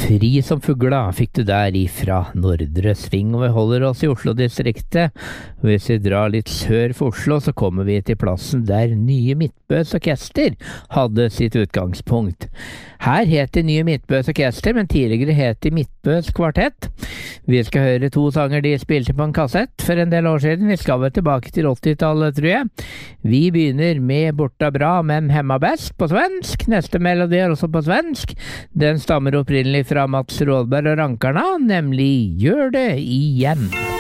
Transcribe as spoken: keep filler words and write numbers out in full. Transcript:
Fri som fugla fikk du der ifra Nordre Sving, og vi holder oss i Oslo-distriktet. Hvis vi drar litt sør for Oslo, så kommer vi til plassen der Nye Midtbøs Orkester hadde sitt utgangspunkt. Her het det Nye Midtbøs Orkester, men tidligere het det Midtbøs Kvartett. Vi skal høre to sanger de spilte på en kassett for en del år siden. Vi skal vel tilbake til åttitallet, tror jeg. Vi begynner med Borta bra, men hemma best på svensk. Neste melodi er også på svensk. Den stammer opprinnelig fra Mats Rådberg og Rankarna, nemlig Gjør det igjen.